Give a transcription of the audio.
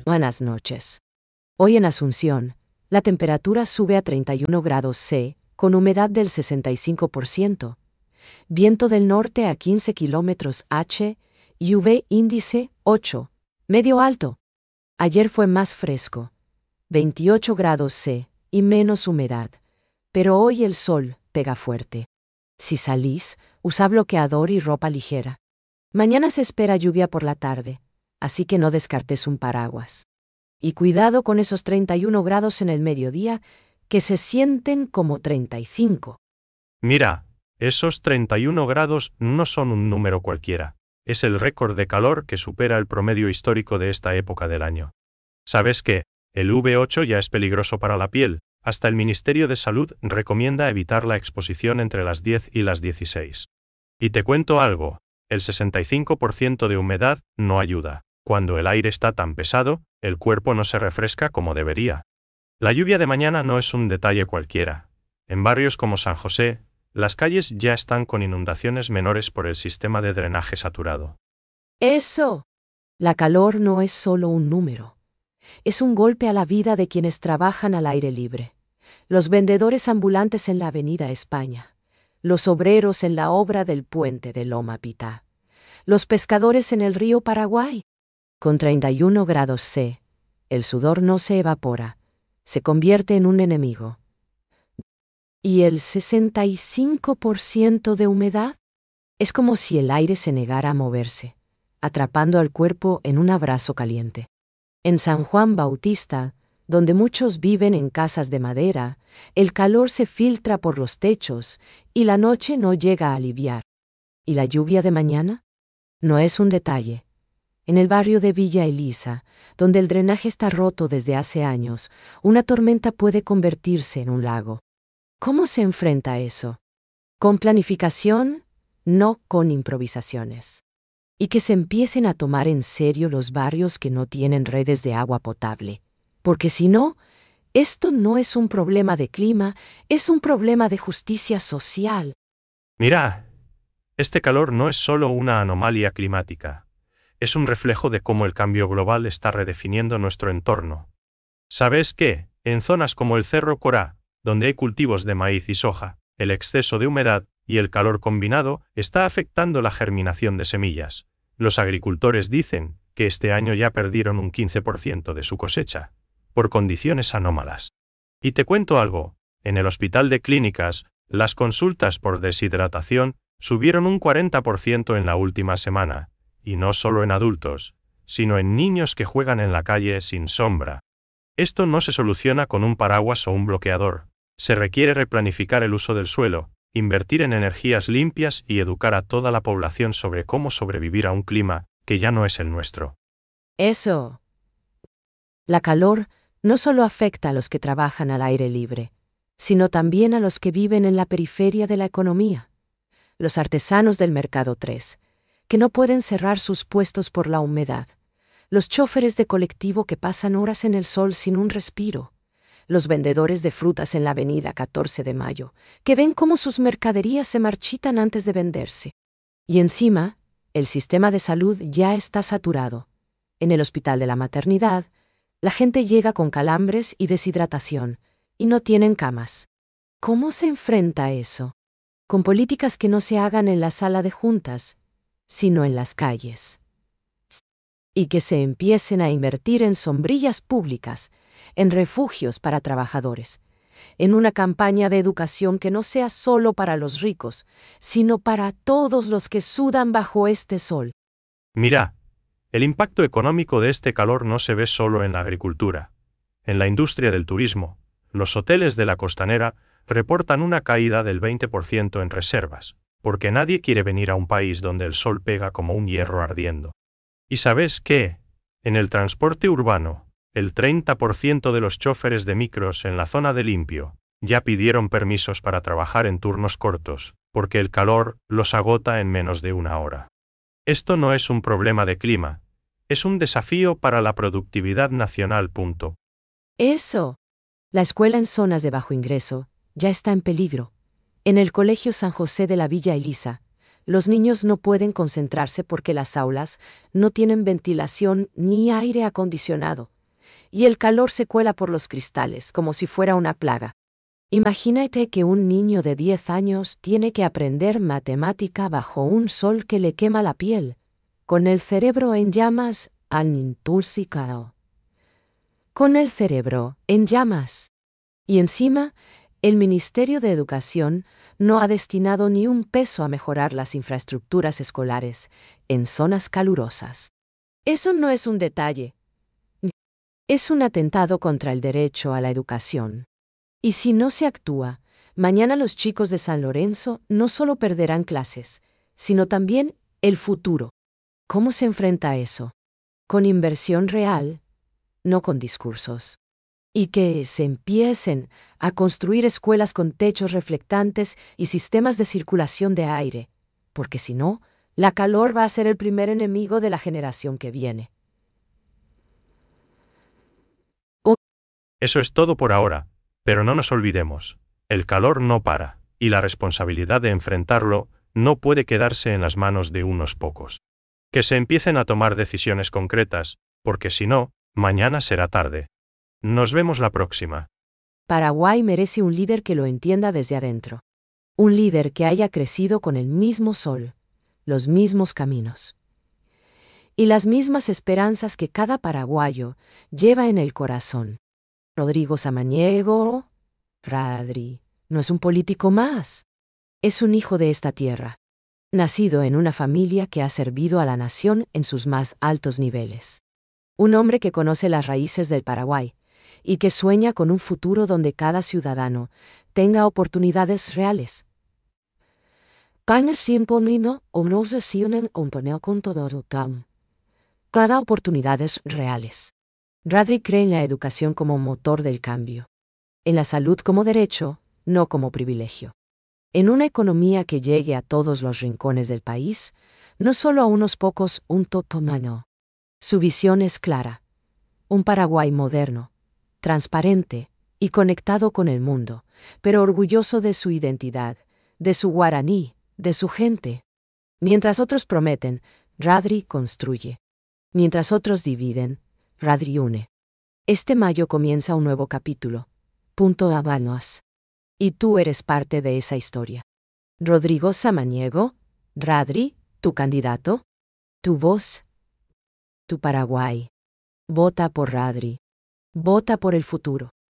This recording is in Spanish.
Buenas noches. Hoy en Asunción, la temperatura sube a 31 grados C, con humedad del 65%, viento del norte a 15 kilómetros h, y UV índice 8, medio alto. Ayer fue más fresco, 28 grados C, y menos humedad, pero hoy el sol pega fuerte. Si salís, usa bloqueador y ropa ligera. Mañana se espera lluvia por la tarde, así que no descartes un paraguas. Y cuidado con esos 31 grados en el mediodía, que se sienten como 35. Mira, esos 31 grados no son un número cualquiera. Es el récord de calor que supera el promedio histórico de esta época del año. ¿Sabes qué? El UV8 ya es peligroso para la piel. Hasta el Ministerio de Salud recomienda evitar la exposición entre las 10 y las 16. Y te cuento algo, el 65% de humedad no ayuda. Cuando el aire está tan pesado, el cuerpo no se refresca como debería. La lluvia de mañana no es un detalle cualquiera. En barrios como San José, las calles ya están con inundaciones menores por el sistema de drenaje saturado. Eso. La calor no es solo un número. Es un golpe a la vida de quienes trabajan al aire libre. Los vendedores ambulantes en la Avenida España. Los obreros en la obra del puente de Loma Pitá. Los pescadores en el río Paraguay. Con 31 grados C, el sudor no se evapora, se convierte en un enemigo. ¿Y el 65% de humedad? Es como si el aire se negara a moverse, atrapando al cuerpo en un abrazo caliente. En San Juan Bautista, donde muchos viven en casas de madera, el calor se filtra por los techos y la noche no llega a aliviar. ¿Y la lluvia de mañana? No es un detalle. En el barrio de Villa Elisa, donde el drenaje está roto desde hace años, una tormenta puede convertirse en un lago. ¿Cómo se enfrenta a eso? Con planificación, no con improvisaciones. Y que se empiecen a tomar en serio los barrios que no tienen redes de agua potable. Porque si no, esto no es un problema de clima, es un problema de justicia social. Mira, este calor no es solo una anomalía climática. Es un reflejo de cómo el cambio global está redefiniendo nuestro entorno. ¿Sabes qué? En zonas como el Cerro Corá, donde hay cultivos de maíz y soja, el exceso de humedad y el calor combinado está afectando la germinación de semillas. Los agricultores dicen que este año ya perdieron un 15% de su cosecha, por condiciones anómalas. Y te cuento algo, en el Hospital de Clínicas, las consultas por deshidratación subieron un 40% en la última semana. Y no solo en adultos, sino en niños que juegan en la calle sin sombra. Esto no se soluciona con un paraguas o un bloqueador. Se requiere replanificar el uso del suelo, invertir en energías limpias y educar a toda la población sobre cómo sobrevivir a un clima que ya no es el nuestro. Eso. La calor no solo afecta a los que trabajan al aire libre, sino también a los que viven en la periferia de la economía. Los artesanos del Mercado 3, que no pueden cerrar sus puestos por la humedad, los chóferes de colectivo que pasan horas en el sol sin un respiro, los vendedores de frutas en la avenida 14 de Mayo, que ven cómo sus mercaderías se marchitan antes de venderse. Y encima, el sistema de salud ya está saturado. En el Hospital de la Maternidad, la gente llega con calambres y deshidratación, y no tienen camas. ¿Cómo se enfrenta a eso? Con políticas que no se hagan en la sala de juntas, sino en las calles. Y que se empiecen a invertir en sombrillas públicas, en refugios para trabajadores, en una campaña de educación que no sea solo para los ricos, sino para todos los que sudan bajo este sol. Mira, el impacto económico de este calor no se ve solo en la agricultura. En la industria del turismo, los hoteles de la costanera reportan una caída del 20% en reservas, porque nadie quiere venir a un país donde el sol pega como un hierro ardiendo. ¿Y sabes qué? En el transporte urbano, el 30% de los chóferes de micros en la zona de limpio ya pidieron permisos para trabajar en turnos cortos, porque el calor los agota en menos de una hora. Esto no es un problema de clima, es un desafío para la productividad nacional. Eso. La escuela en zonas de bajo ingreso ya está en peligro. En el Colegio San José de la Villa Elisa, Los niños no pueden concentrarse porque las aulas no tienen ventilación ni aire acondicionado, y el calor se cuela por los cristales como si fuera una plaga. Imagínate que un niño de 10 años tiene que aprender matemática bajo un sol que le quema la piel, con el cerebro en llamas, intoxicado. Con el cerebro en llamas. Y encima, el Ministerio de Educación no ha destinado ni un peso a mejorar las infraestructuras escolares en zonas calurosas. Eso no es un detalle. Es un atentado contra el derecho a la educación. Y si no se actúa, mañana los chicos de San Lorenzo no solo perderán clases, sino también el futuro. ¿Cómo se enfrenta a eso? Con inversión real, no con discursos. Y que se empiecen a construir escuelas con techos reflectantes y sistemas de circulación de aire, porque si no, la calor va a ser el primer enemigo de la generación que viene. Eso es todo por ahora, pero no nos olvidemos, el calor no para, y la responsabilidad de enfrentarlo no puede quedarse en las manos de unos pocos. Que se empiecen a tomar decisiones concretas, porque si no, mañana será tarde. Nos vemos la próxima. Paraguay merece un líder que lo entienda desde adentro. Un líder que haya crecido con el mismo sol, los mismos caminos y las mismas esperanzas que cada paraguayo lleva en el corazón. Rodrigo Samaniego, Radri, no es un político más. Es un hijo de esta tierra, nacido en una familia que ha servido a la nación en sus más altos niveles. Un hombre que conoce las raíces del Paraguay y que sueña con un futuro donde cada ciudadano tenga oportunidades reales. Cada oportunidades reales. Radri cree en la educación como motor del cambio. En la salud como derecho, no como privilegio. En una economía que llegue a todos los rincones del país, no solo a unos pocos, un totomano. Su visión es clara. Un Paraguay moderno, transparente y conectado con el mundo, pero orgulloso de su identidad, de su guaraní, de su gente. Mientras otros prometen, Radri construye. Mientras otros dividen, Radri une. Este mayo comienza un nuevo capítulo. Punto Habanos. Y tú eres parte de esa historia. Rodrigo Samaniego, Radri, tu candidato, tu voz, tu Paraguay. Vota por Radri. Vota por el futuro.